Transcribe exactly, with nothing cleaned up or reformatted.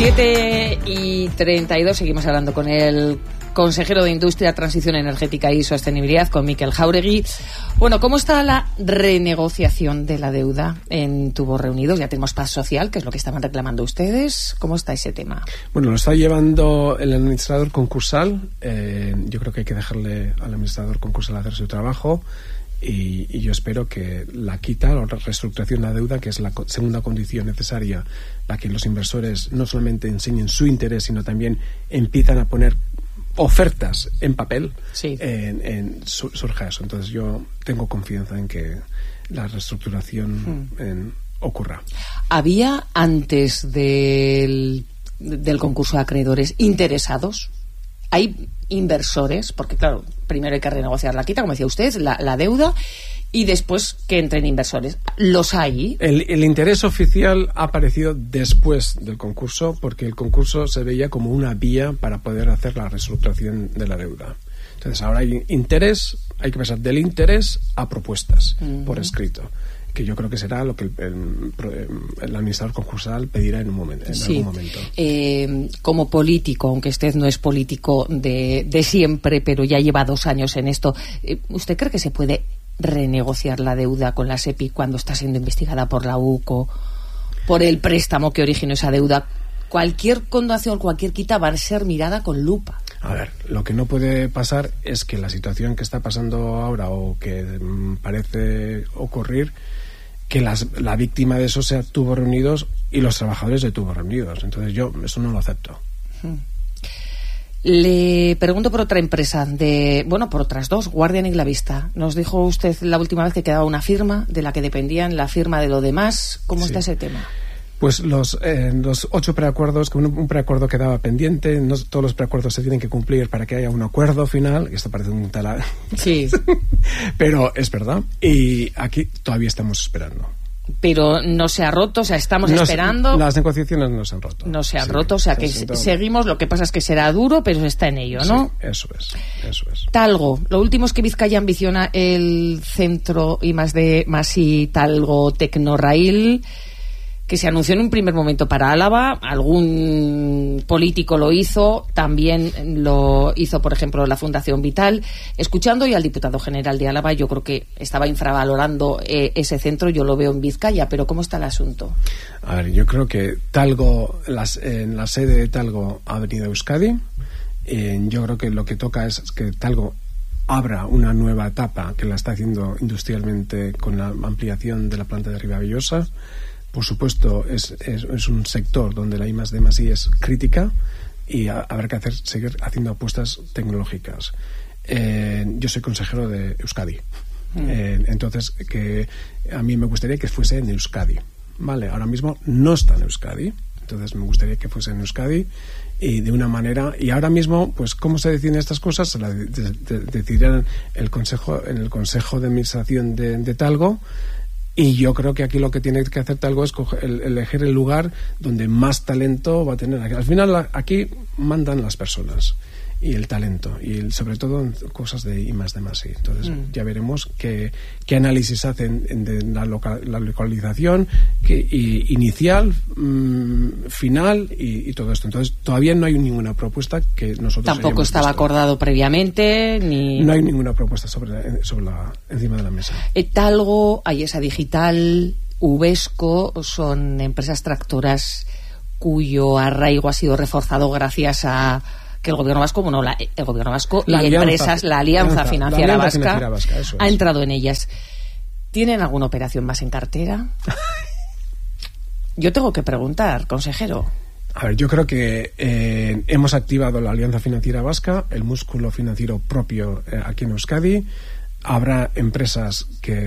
siete y treinta y dos, seguimos hablando con el consejero de Industria, Transición Energética y Sostenibilidad, con Mikel Jáuregui. Bueno, ¿cómo está la renegociación de la deuda en Tubos Reunidos? Ya tenemos paz social, que es lo que estaban reclamando ustedes. ¿Cómo está ese tema? Bueno, lo está llevando el administrador concursal. Eh, yo creo que hay que dejarle al administrador concursal hacer su trabajo. Y, y yo espero que la quita o la reestructuración de la deuda, que es la co- segunda condición necesaria para que los inversores no solamente enseñen su interés, sino también empiezan a poner ofertas en papel, sí. en, en, su, surja eso. Entonces yo tengo confianza en que la reestructuración hmm. en, ocurra. ¿Había antes del, del concurso de acreedores interesados? ¿Hay inversores? Porque claro, primero hay que renegociar la quita, como decía usted, la, la deuda, y después que entren inversores. ¿Los hay? El, el interés oficial ha aparecido después del concurso, porque el concurso se veía como una vía para poder hacer la reestructuración de la deuda. Entonces ahora hay interés, hay que pasar del interés a propuestas uh-huh. por escrito, que yo creo que será lo que el, el, el administrador concursal pedirá en un momento, en sí. algún momento. Eh, como político, aunque usted no es político de, de siempre, pero ya lleva dos años en esto, ¿usted cree que se puede renegociar la deuda con la SEPI cuando está siendo investigada por la U C O, por el préstamo que originó esa deuda? Cualquier condonación, cualquier quita va a ser mirada con lupa. A ver, lo que no puede pasar es que la situación que está pasando ahora o que mm, parece ocurrir, que las, la víctima de eso sea Tubos Reunidos y los trabajadores de Tubos Reunidos. Entonces yo eso no lo acepto. Le pregunto por otra empresa, de bueno, por otras dos, Guardian y Glavista. Nos dijo usted la última vez que quedaba una firma de la que dependían la firma de lo demás. ¿Cómo sí. está ese tema? Pues los, eh, los ocho preacuerdos, que un, un preacuerdo quedaba pendiente, no todos los preacuerdos se tienen que cumplir para que haya un acuerdo final, y esto parece un tal... Sí. Pero es verdad, y aquí todavía estamos esperando. Pero no se ha roto, o sea, estamos no esperando... Se, las negociaciones no se han roto. No se han sí, roto, o sea, que siento... seguimos, lo que pasa es que será duro, pero se está en ello, ¿no? Sí, eso es, eso es. Talgo, lo último es que Vizcaya ambiciona el centro I más D más I Talgo Tecnorail, que se anunció en un primer momento para Álava. Algún político lo hizo, también lo hizo, por ejemplo, la Fundación Vital. Escuchando hoy al diputado general de Álava, yo creo que estaba infravalorando eh, ese centro, yo lo veo en Vizcaya, pero ¿cómo está el asunto? A ver, yo creo que Talgo, las, en la sede de Talgo ha venido a Euskadi. Eh, yo creo que lo que toca es que Talgo abra una nueva etapa, que la está haciendo industrialmente con la ampliación de la planta de Ribavillosa. Por supuesto, es, es, es un sector donde la I más D más I es crítica y a, habrá que hacer, seguir haciendo apuestas tecnológicas. Eh, yo soy consejero de Euskadi. Mm. Eh, entonces, que a mí me gustaría que fuese en Euskadi. Vale, ahora mismo no está en Euskadi. Entonces, me gustaría que fuese en Euskadi y de una manera. Y ahora mismo, pues, ¿cómo se deciden estas cosas? Se las de, de, de, decidirán el consejo, en el Consejo de Administración de, de Talgo. Y yo creo que aquí lo que tiene que hacer Talgo es coger, el, elegir el lugar donde más talento va a tener. Al final aquí mandan las personas y el talento, y el, sobre todo en cosas de I más D más I. Entonces mm. ya veremos qué, qué análisis hacen de la, local, la localización que, y, inicial, mmm, final y, y todo esto. Entonces todavía no hay ninguna propuesta que nosotros tampoco estaba visto. Acordado previamente ni no hay ninguna propuesta sobre, sobre la, encima de la mesa. Talgo, Ayesa Digital, Uvesco son empresas tractoras cuyo arraigo ha sido reforzado gracias a que el gobierno vasco, bueno, la, el gobierno vasco la y alianza, empresas, la Alianza alianza Financiera la alianza Vasca, financiera vasca eso ha es. entrado en ellas. ¿Tienen alguna operación más en cartera? Yo tengo que preguntar, consejero. A ver, yo creo que eh, hemos activado la Alianza Financiera Vasca, el músculo financiero propio eh, aquí en Euskadi. Habrá empresas que